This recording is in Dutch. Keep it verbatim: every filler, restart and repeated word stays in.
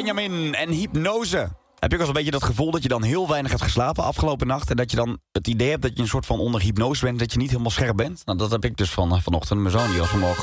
Benjamin en hypnose. Heb je ook wel eens een beetje dat gevoel dat je dan heel weinig hebt geslapen afgelopen nacht... en dat je dan het idee hebt dat je een soort van onder hypnose bent... dat je niet helemaal scherp bent? Nou, dat heb ik dus van, vanochtend. Mijn zoon die al vanmorgen